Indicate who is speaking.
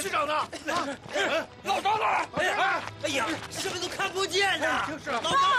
Speaker 1: 局长呢？
Speaker 2: 老张呢？
Speaker 1: 哎呀，什么都看不见呐！
Speaker 2: 就是
Speaker 1: 老张。